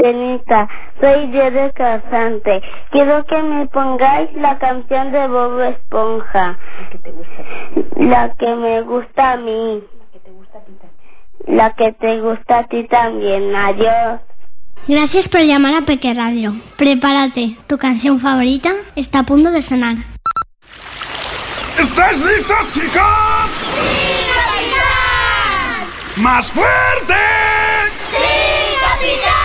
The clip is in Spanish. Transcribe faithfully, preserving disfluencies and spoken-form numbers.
Tenita, soy Diego Casante. Quiero que me pongáis la canción de Bob Esponja. ¿La que te gusta a ti? La que me gusta a mí. La que te gusta a ti también. La que te gusta a ti también. Adiós. Gracias por llamar a Peque Radio. Prepárate, tu canción favorita está a punto de sonar. ¿Estáis listos, chicos? ¡Sí, capitán! ¡Más fuerte! ¡Sí, capitán!